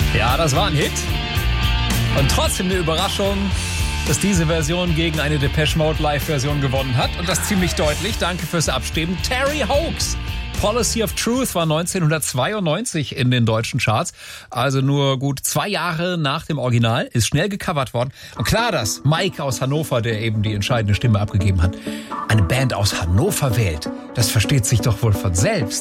Ja, das war ein Hit. Und trotzdem eine Überraschung, dass diese Version gegen eine Depeche Mode Live-Version gewonnen hat. Und das ziemlich deutlich. Danke fürs Abstimmen. Terry Hoax. Policy of Truth war 1992 in den deutschen Charts. Also nur gut 2 Jahre nach dem Original. Ist schnell gecovert worden. Und klar, dass Mike aus Hannover, der eben die entscheidende Stimme abgegeben hat, eine Band aus Hannover wählt. Das versteht sich doch wohl von selbst.